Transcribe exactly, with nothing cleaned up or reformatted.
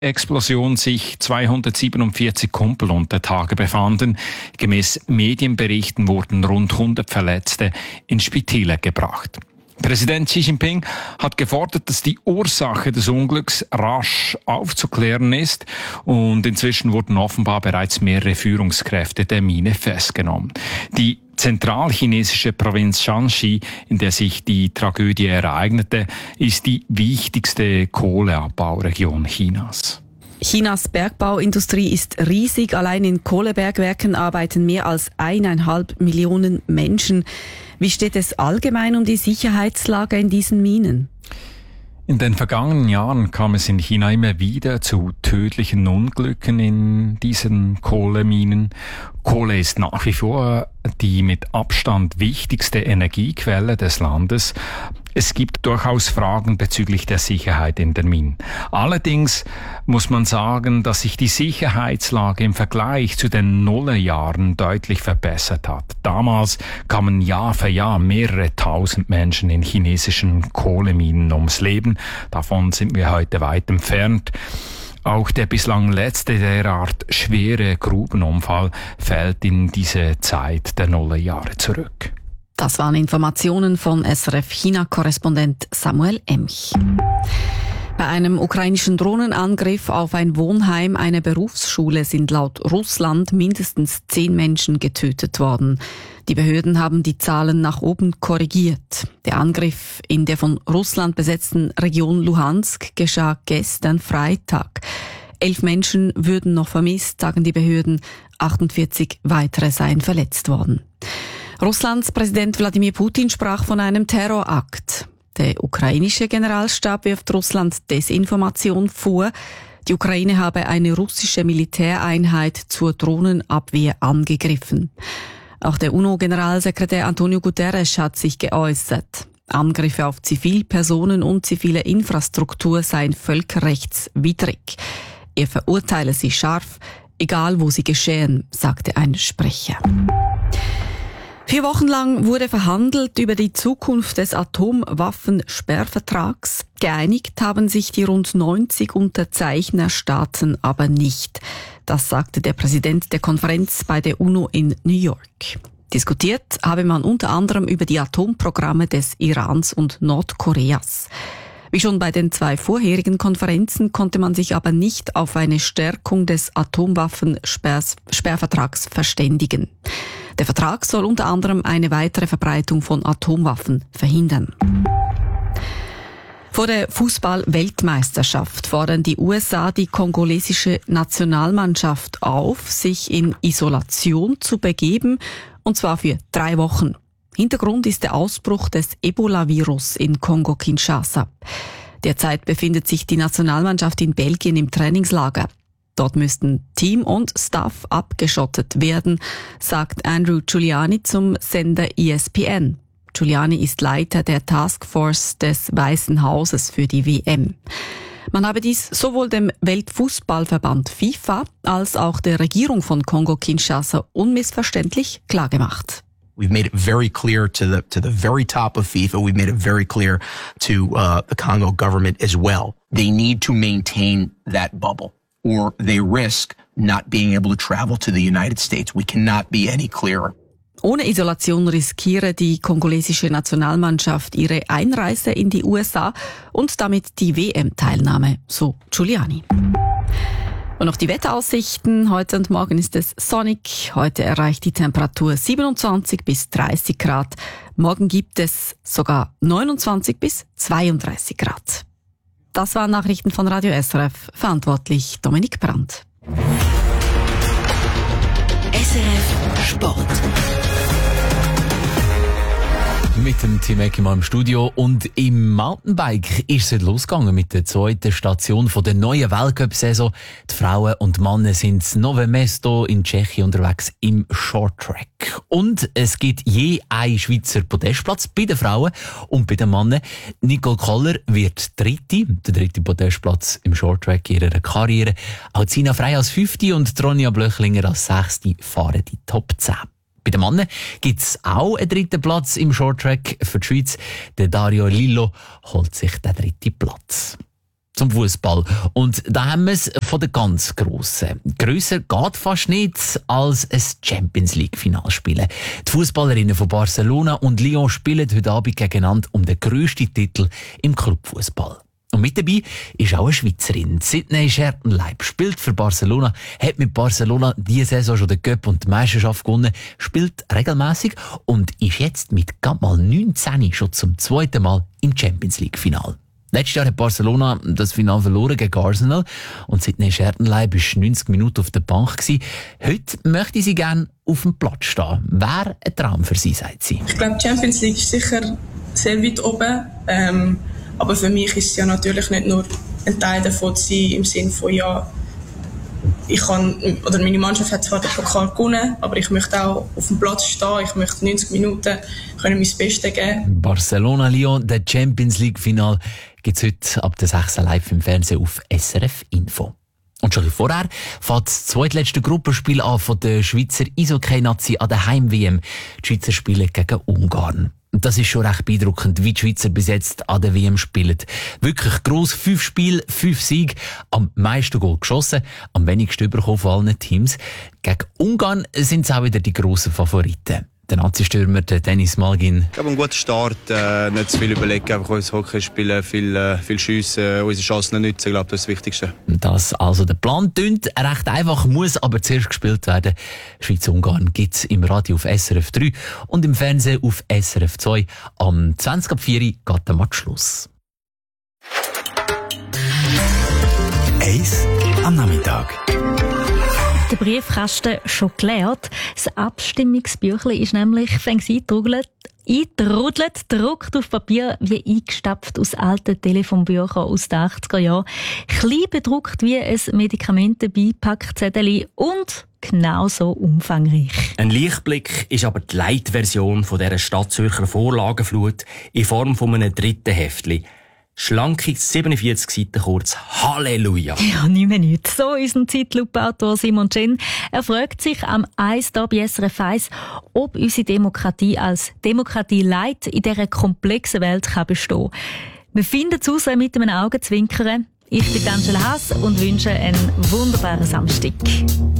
Explosion sich zweihundertsiebenundvierzig Kumpel unter Tage befanden. Gemäß Medienberichten wurden rund hundert Verletzte in Spitäler gebracht. Präsident Xi Jinping hat gefordert, dass die Ursache des Unglücks rasch aufzuklären ist, und inzwischen wurden offenbar bereits mehrere Führungskräfte der Mine festgenommen. Die zentralchinesische Provinz Shanxi, in der sich die Tragödie ereignete, ist die wichtigste Kohleabbauregion Chinas. Chinas Bergbauindustrie ist riesig. Allein in Kohlebergwerken arbeiten mehr als eineinhalb Millionen Menschen. Wie steht es allgemein um die Sicherheitslage in diesen Minen? In den vergangenen Jahren kam es in China immer wieder zu tödlichen Unglücken in diesen Kohleminen. Kohle ist nach wie vor die mit Abstand wichtigste Energiequelle des Landes. Es gibt durchaus Fragen bezüglich der Sicherheit in den Minen. Allerdings muss man sagen, dass sich die Sicherheitslage im Vergleich zu den Nullerjahren deutlich verbessert hat. Damals kamen Jahr für Jahr mehrere tausend Menschen in chinesischen Kohleminen ums Leben. Davon sind wir heute weit entfernt. Auch der bislang letzte derart schwere Grubenunfall fällt in diese Zeit der Nullerjahre zurück. Das waren Informationen von S R F-China-Korrespondent Samuel Emch. Bei einem ukrainischen Drohnenangriff auf ein Wohnheim einer Berufsschule sind laut Russland mindestens zehn Menschen getötet worden. Die Behörden haben die Zahlen nach oben korrigiert. Der Angriff in der von Russland besetzten Region Luhansk geschah gestern Freitag. Elf Menschen würden noch vermisst, sagen die Behörden. achtundvierzig weitere seien verletzt worden. Russlands Präsident Wladimir Putin sprach von einem Terrorakt. Der ukrainische Generalstab wirft Russland Desinformation vor. Die Ukraine habe eine russische Militäreinheit zur Drohnenabwehr angegriffen. Auch der UNO-Generalsekretär Antonio Guterres hat sich geäußert. Angriffe auf Zivilpersonen und zivile Infrastruktur seien völkerrechtswidrig. Er verurteile sie scharf, egal wo sie geschehen, sagte ein Sprecher. Vier Wochen lang wurde verhandelt über die Zukunft des Atomwaffensperrvertrags. Geeinigt haben sich die rund neunzig Unterzeichnerstaaten aber nicht. Das sagte der Präsident der Konferenz bei der UNO in New York. Diskutiert habe man unter anderem über die Atomprogramme des Irans und Nordkoreas. Wie schon bei den zwei vorherigen Konferenzen konnte man sich aber nicht auf eine Stärkung des Atomwaffensperrvertrags verständigen. Der Vertrag soll unter anderem eine weitere Verbreitung von Atomwaffen verhindern. Vor der Fußball-Weltmeisterschaft fordern die U S A die kongolesische Nationalmannschaft auf, sich in Isolation zu begeben, und zwar für drei Wochen. Hintergrund ist der Ausbruch des Ebola-Virus in Kongo-Kinshasa. Derzeit befindet sich die Nationalmannschaft in Belgien im Trainingslager. Dort müssten Team und Staff abgeschottet werden, sagt Andrew Giuliani zum Sender E S P N. Giuliani ist Leiter der Taskforce des Weißen Hauses für die W M. Man habe dies sowohl dem Weltfußballverband FIFA als auch der Regierung von Kongo-Kinshasa unmissverständlich klargemacht. We've made it very clear to the to the very top of FIFA. We've made it very clear to uh, the Congo government as well. They need to maintain that bubble, or they risk not being able to travel to the United States. We cannot be any clearer. Ohne Isolation riskiere die kongolesische Nationalmannschaft ihre Einreise in die U S A und damit die W M-Teilnahme, so Giuliani. Und noch die Wetteraussichten. Heute und morgen ist es sonnig. Heute erreicht die Temperatur siebenundzwanzig bis dreißig Grad. Morgen gibt es sogar neunundzwanzig bis zweiunddreißig Grad. Das waren Nachrichten von Radio S R F. Verantwortlich Dominik Brandt. S R F Sport. Mit dem Tim Eckimann im Studio, und im Mountainbike ist es losgegangen mit der zweiten Station von der neuen Weltcup-Saison. Die Frauen und Männer sind in Nové Mesto in Tschechien unterwegs im Shorttrack. Und es gibt je einen Schweizer Podestplatz bei den Frauen und bei den Männern. Nicole Koller wird Dritte, der dritte Podestplatz im Shorttrack ihrer Karriere. Auch Zina Frey als Fünfte und Ronja Blöchlinger als Sechste fahren die Top zehn. Bei den Männern gibt es auch einen dritten Platz im Shorttrack für die Schweiz. Der Dario Lillo holt sich den dritten Platz. zum Fußball. Und da haben wir es von den ganz Grossen. Grösser geht fast nicht als ein Champions-League-Final spielen. Die Fußballerinnen von Barcelona und Lyon spielen heute Abend gegeneinander um den grössten Titel im Clubfußball. Und mit dabei ist auch eine Schweizerin. Sydney Schertenleib spielt für Barcelona, hat mit Barcelona diese Saison schon den Cup und die Meisterschaft gewonnen, spielt regelmäßig und ist jetzt mit gerade mal neunzehn schon zum zweiten Mal im Champions-League-Final. Letztes Jahr hat Barcelona das Finale verloren gegen Arsenal und Sydney Schertenleib war neunzig Minuten auf der Bank gewesen. Heute möchte sie gerne auf dem Platz stehen. Wäre ein Traum für sie, sagt sie. Ich glaube, die Champions League ist sicher sehr weit oben. Ähm, aber für mich ist es ja natürlich nicht nur ein Teil davon zu sein, im Sinne von, ja, ich kann, oder meine Mannschaft hat zwar den Pokal gewonnen, aber ich möchte auch auf dem Platz stehen, ich möchte neunzig Minuten können mein Bestes geben. Barcelona-Lyon, der Champions League-Final, gibt es heute ab der sechs live im Fernsehen auf S R F Info. Und schon vorher fängt das zweitletzte Gruppenspiel an von der Schweizer Eishockey-Nazi an der Heim-W M. Die Schweizer spielen gegen Ungarn. Und das ist schon recht beeindruckend, wie die Schweizer bis jetzt an der W M spielen. Wirklich gross, fünf Spiele, fünf Siege, am meisten Goal geschossen, am wenigsten bekommen von allen Teams. Gegen Ungarn sind es auch wieder die grossen Favoriten. Der Nazi-Stürmer, der Dennis Malgin. Ich glaube, ein guter Start, äh, nicht zu viel überlegen, einfach unser Hockey spielen, viel, äh, viel schiessen, unsere Chancen nutzen, ich glaube, das ist das Wichtigste. Das also der Plan tönt recht einfach, muss aber zuerst gespielt werden. Schweiz-Ungarn gibt es im Radio auf S R F drei und im Fernsehen auf S R F zwei. Am zwanzig ab vier geht der Match Schluss. Eis am Nachmittag. Der Briefkasten schon geleert. Das Abstimmungsbüchlein ist nämlich fängt eingetrudelt, eingetrudelt, gedruckt auf Papier, wie eingestapft aus alten Telefonbüchern aus den achtziger Jahren. Klein bedruckt wie ein Medikamentenbeipackzettel und genauso umfangreich. Ein Lichtblick ist aber die Light-Version von dieser Stadtzürcher Vorlagenflut in Form von einem dritten Heftli. Schlanke siebenundvierzig Seiten kurz. Halleluja! Ja, nicht mehr nichts. So ist ein Zeitlupe-Autor Simon Chen. Er fragt sich am eins da bei S R F eins, ob unsere Demokratie als Demokratie Light in dieser komplexen Welt kann bestehen kann. Wir finden es raus mit einem Augenzwinkern. Ich bin Angela Haas und wünsche einen wunderbaren Samstag.